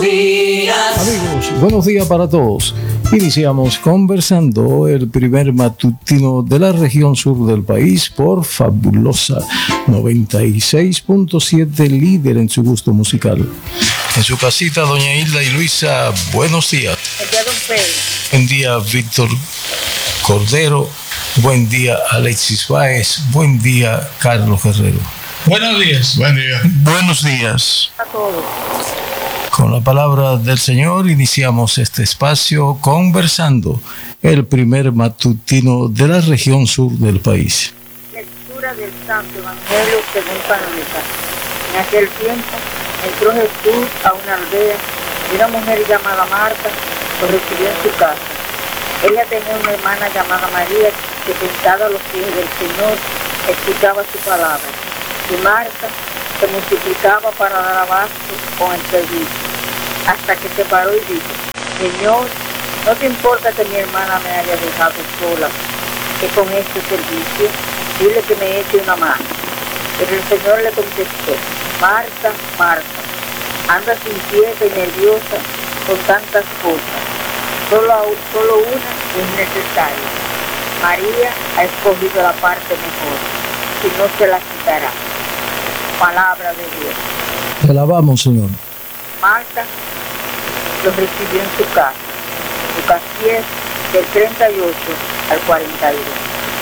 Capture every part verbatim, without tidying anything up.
Amigos, buenos días para todos. Iniciamos conversando el primer matutino de la región sur del país por Fabulosa noventa y seis punto siete, líder en su gusto musical. En su casita, doña Hilda y Luisa, buenos días. Buen día, don Pedro. Buen día, Víctor Cordero. Buen día, Alexis Báez. Buen día, Carlos Guerrero. Buenos días. Buen día. Buenos días. A todos. Con la palabra del Señor iniciamos este espacio conversando, el primer matutino de la región sur del país. Lectura del Santo Evangelio según San Lucas. En aquel tiempo entró Jesús a una aldea y una mujer llamada Marta lo recibió en su casa. Ella tenía una hermana llamada María que sentada a los pies del Señor escuchaba su palabra. Y Marta se multiplicaba para dar abasto con el servicio, hasta que se paró y dijo: Señor, ¿no te importa que mi hermana me haya dejado sola, que con este servicio? Dile que me eche una mano. Pero el Señor le contestó: Marta, Marta, andas inquieta y nerviosa con tantas cosas. Solo, solo una es necesaria. María ha escogido la parte mejor, y no se la quitará. Palabra de Dios. Te alabamos, Señor. Marta lo recibió en su casa. Lucas diez, del treinta y ocho al cuarenta y dos.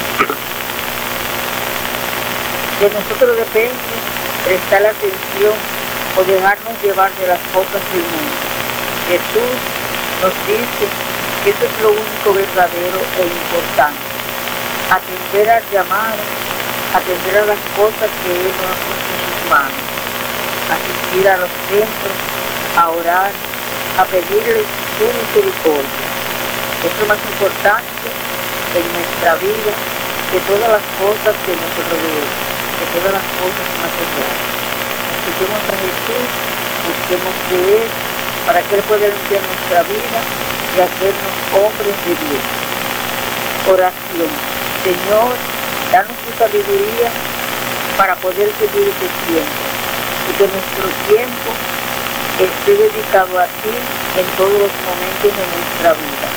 De nosotros depende prestar atención o dejarnos llevar de las cosas del mundo. Jesús nos dice que eso es lo único verdadero e importante. Atender al llamado, atender a las cosas que Él nos ha puesto en sus manos, asistir a los templos, a orar, a pedirle su misericordia. Es lo más importante en nuestra vida que todas las cosas que nos rodean, que todas las cosas materiales. Escuchemos a Jesús, busquemos de Él, para que Él pueda limpiar nuestra vida y hacernos hombres de Dios. Oración. Señor, danos tu sabiduría para poder seguir este tiempo y que nuestro tiempo esté dedicado a ti en todos los momentos de nuestra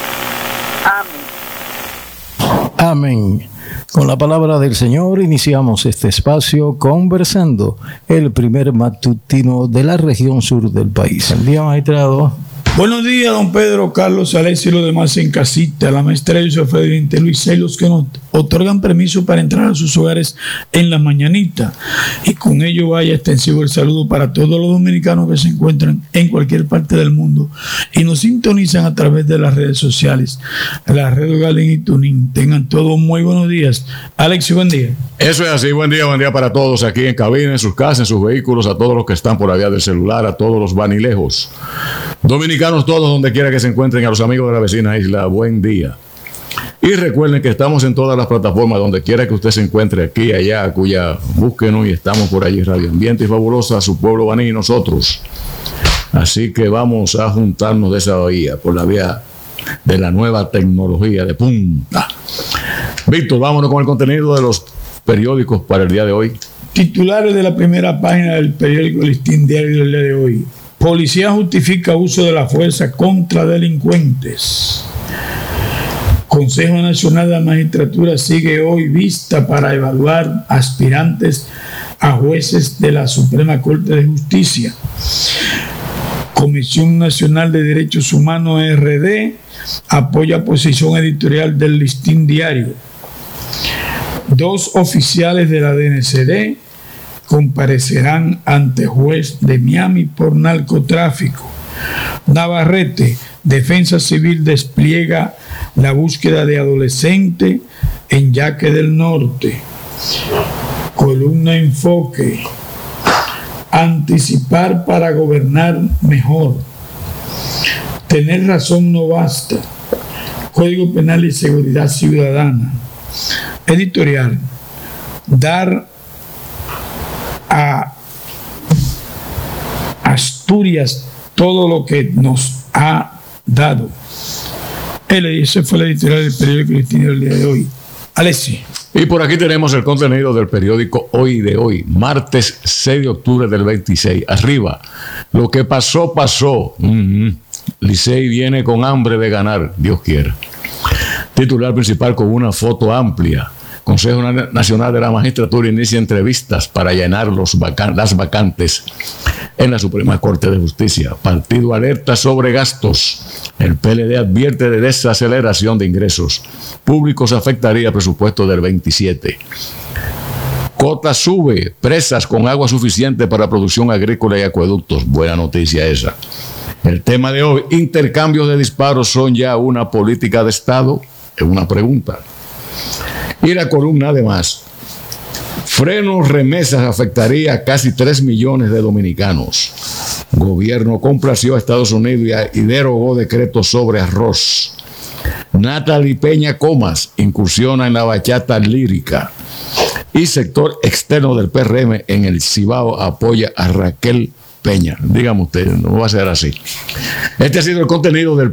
vida. Amén. Amén. Con la palabra del Señor iniciamos este espacio conversando, el primer matutino de la región sur del país. El día magistrado. Buenos días, don Pedro, Carlos, Alexis y los demás en casita, la maestra Yusuf Federico, Luisa y los que nos otorgan permiso para entrar a sus hogares en la mañanita. Y con ello vaya extensivo el saludo para todos los dominicanos que se encuentran en cualquier parte del mundo y nos sintonizan a través de las redes sociales, la red Galen y Tuning. Tengan todos muy buenos días. Alexis, buen día. Eso es así, buen día, buen día para todos aquí en cabina, en sus casas, en sus vehículos, a todos los que están por allá del celular, a todos los vanilejos. Dominicanos todos, donde quiera que se encuentren, a los amigos de la vecina isla, buen día. Y recuerden que estamos en todas las plataformas, donde quiera que usted se encuentre, aquí, allá, acullá, búsquenos y estamos por allí, Radio Ambiente y Fabulosa, su pueblo Baní y nosotros. Así que vamos a juntarnos de esa vía, por la vía de la nueva tecnología de punta. Víctor, vámonos con el contenido de los periódicos para el día de hoy. Titulares de la primera página del periódico Listín Diario del día de hoy. Policía justifica uso de la fuerza contra delincuentes. Consejo Nacional de la Magistratura sigue hoy vista para evaluar aspirantes a jueces de la Suprema Corte de Justicia. Comisión Nacional de Derechos Humanos R D apoya posición editorial del Listín Diario. Dos oficiales de la D N C D comparecerán ante juez de Miami por narcotráfico. Navarrete, Defensa Civil despliega la búsqueda de adolescente en Yaque del Norte. Columna Enfoque. Anticipar para gobernar mejor. Tener razón no basta. Código Penal y Seguridad Ciudadana. Editorial. Dar a Asturias todo lo que nos ha dado. Ese fue la editorial del periódico Listín del día de hoy. Alexis. Y por aquí tenemos el contenido del periódico Hoy de hoy, martes seis de octubre del veintiséis. Arriba, lo que pasó, pasó. Mm-hmm. Licey viene con hambre de ganar, Dios quiera. Titular principal con una foto amplia. Consejo Nacional de la Magistratura inicia entrevistas para llenar los vacan- las vacantes en la Suprema Corte de Justicia. Partido alerta sobre gastos. El P L D advierte de desaceleración de ingresos públicos, afectaría el presupuesto del veintisiete. Cota sube, presas con agua suficiente para producción agrícola y acueductos. Buena noticia esa. El tema de hoy, intercambios de disparos son ya una política de Estado, es una pregunta. Y la columna además, frenos remesas afectaría a casi tres millones de dominicanos. Gobierno complació a Estados Unidos y derogó decretos sobre arroz. Natalie Peña Comas incursiona en la bachata lírica. Y sector externo del P R M en el Cibao apoya a Raquel Peña. Dígame usted, no va a ser así. Este ha sido el contenido del